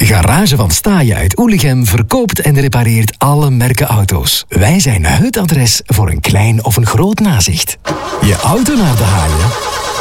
Garage van Staaien uit Oelichem verkoopt en repareert alle merken auto's. Wij zijn het adres voor een klein of een groot nazicht. Je auto naar de haaien?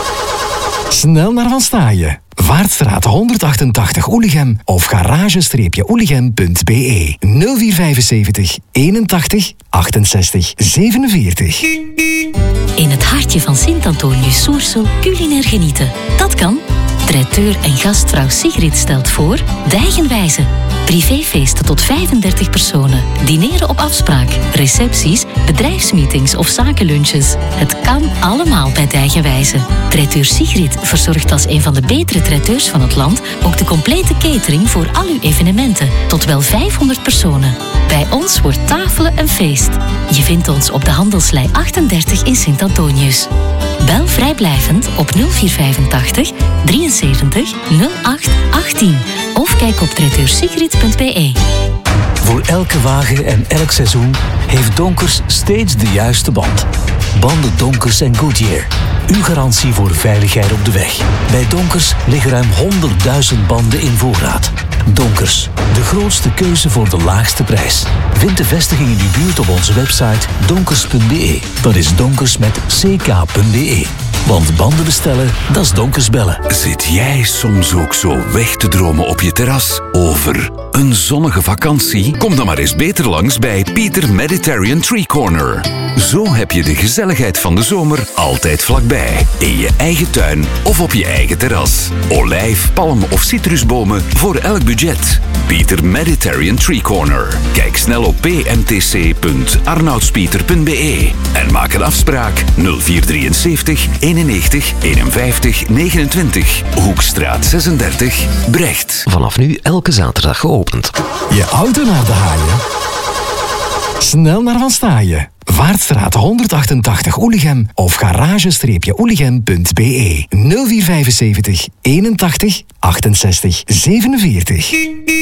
Snel naar Van Staaien. Vaartstraat 188 Oelichem of garage-oelichem.be 0475 81 68 47. In het hartje van Sint-Antonius-Soersel culinair genieten. Dat kan. Traiteur en gastvrouw Sigrid stelt voor Dijgenwijze. Privéfeesten tot 35 personen. Dineren op afspraak. Recepties, bedrijfsmeetings of zakenlunches. Het kan allemaal bij Dijgenwijze. Traiteur Sigrid verzorgt als een van de betere traiteurs van het land ook de complete catering voor al uw evenementen. Tot wel 500 personen. Bij ons wordt tafelen een feest. Je vindt ons op de Handelslei 38 in Sint-Antonius. Bel vrijblijvend op 0485 73 08 18 of kijk op traiteursigrid.be. Voor elke wagen en elk seizoen heeft Donkers steeds de juiste band. Banden Donkers en Goodyear. Uw garantie voor veiligheid op de weg. Bij Donkers liggen ruim 100.000 banden in voorraad. Donkers, de grootste keuze voor de laagste prijs. Vind de vestiging in uw buurt op onze website donkers.be. Dat is donkers met ck.be. Want banden bestellen, dat is Donkers bellen. Zit jij soms ook zo weg te dromen op je terras over een zonnige vakantie? Kom dan maar eens beter langs bij Pieter Mediterranean Tree Corner. Zo heb je de gezelligheid van de zomer altijd vlakbij. In je eigen tuin of op je eigen terras. Olijf, palm of citrusbomen voor elk budget. Pieter Mediterranean Tree Corner. Kijk snel op pmtc.arnoudspieter.be en maak een afspraak 0473 91 51 29. Hoekstraat 36, Brecht. Vanaf nu elke zaterdag geopend. Je auto naar de haaien? Snel naar Van Staaien. Vaartstraat 188 Oelichem of garage-oelichem.be 0475 81 68 47.